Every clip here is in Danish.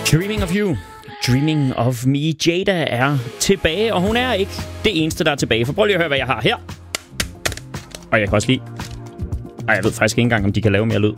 Dreaming of You, Dreaming of Me. Jada er tilbage, og hun er ikke det eneste, der er tilbage. For prøv lige at høre, hvad jeg har her. Og jeg kan også lide... Ej, jeg ved faktisk ikke engang, om de kan lave mere lyd.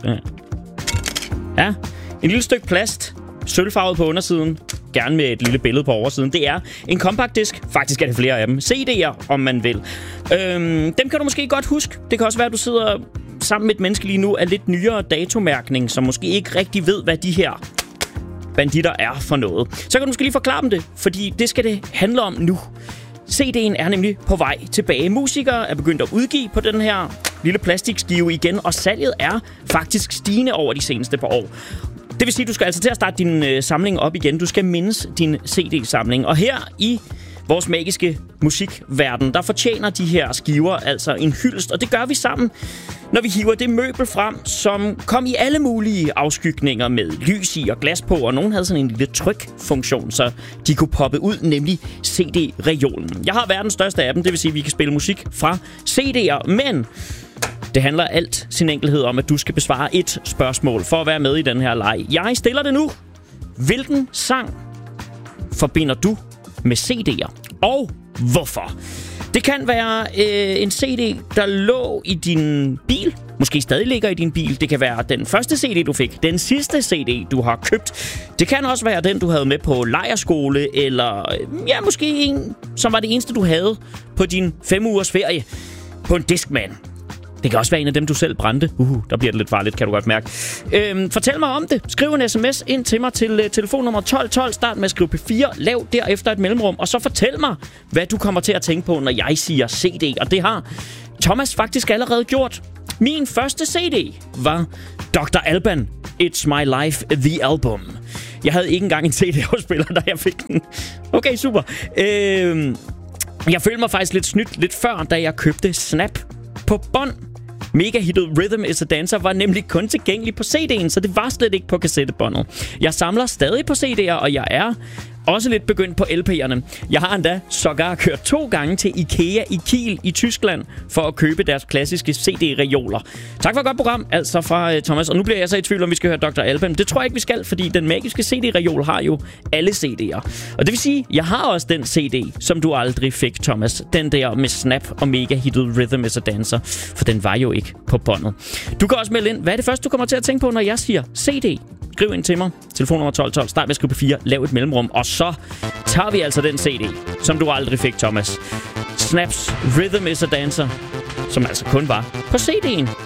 Ja, en lille stykke plast, sølvfarvet på undersiden, gerne med et lille billede på oversiden. Det er en compact disc. Faktisk er det flere af dem. CD'er, om man vil. Dem kan du måske godt huske. Det kan også være, at du sidder sammen med et menneske lige nu af lidt nyere datomærkning, som måske ikke rigtig ved, hvad de her banditter er for noget. Så kan du måske lige forklare dem det, fordi det skal det handle om nu. CD'en er nemlig på vej tilbage. Musikere er begyndt at udgive på den her lille plastikskive igen, og salget er faktisk stigende over de seneste par år. Det vil sige, at du skal altså til at starte din samling op igen. Du skal mindes din CD-samling. Og her i vores magiske musikverden, der fortjener de her skiver altså en hyldest. Og det gør vi sammen, når vi hiver det møbel frem, som kom i alle mulige afskygninger med lys i og glas på. Og nogen havde sådan en lille trykfunktion, så de kunne poppe ud, nemlig CD-reolen. Jeg har verdens største af dem, det vil sige, at vi kan spille musik fra CD'er, men det handler alt sin enkelhed om, at du skal besvare et spørgsmål for at være med i den her leg. Jeg stiller det nu. Hvilken sang forbinder du med CD'er? Og hvorfor? Det kan være en CD, der lå i din bil. Måske stadig ligger i din bil. Det kan være den første CD, du fik. Den sidste CD, du har købt. Det kan også være den, du havde med på lejrskole. Eller ja, måske en, som var det eneste, du havde på din 5 ugers ferie på en Discman. Det kan også være en af dem, du selv brændte. Der bliver det lidt farligt, kan du godt mærke. Fortæl mig om det. Skriv en sms ind til mig til telefonnummer 1212. Start med at skrive P4. Lav derefter et mellemrum. Og så fortæl mig, hvad du kommer til at tænke på, når jeg siger CD. Og det har Thomas faktisk allerede gjort. Min første CD var Dr. Alban. It's My Life, The Album. Jeg havde ikke engang en CD-afspiller, da jeg fik den. Okay, super. Jeg følte mig faktisk lidt snydt lidt før, da jeg købte Snap på bånd. Megahittet Rhythm is a Dancer var nemlig kun tilgængelig på CD'en, så det var slet ikke på kassettebåndet. Jeg samler stadig på CD'er, og jeg er også lidt begyndt på LP'erne. Jeg har endda sågar kørt 2 gange til IKEA i Kiel i Tyskland for at købe deres klassiske CD-reoler. Tak for et godt program, altså fra Thomas. Og nu bliver jeg så i tvivl, om vi skal høre Dr. Alban. Det tror jeg ikke, vi skal, fordi den magiske CD-reol har jo alle CD'er. Og det vil sige, jeg har også den CD, som du aldrig fik, Thomas. Den der med Snap og megahittet Rhythm is a Dancer. For den var jo ikke på båndet. Du kan også melde ind, hvad er det første, du kommer til at tænke på, når jeg siger CD? Skriv ind til mig. Telefonnummer 1212. Start med at skrive P4. Lav et mellemrum. Og så tager vi altså den CD, som du aldrig fik, Thomas. Snaps Rhythm is a Dancer, som altså kun var på CD'en.